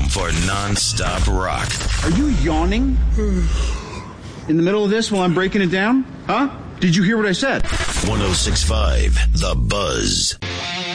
home for non-stop rock. Are you yawning? In the middle of this while I'm breaking it down? Huh? Did you hear what I said? 106.5 The Buzz.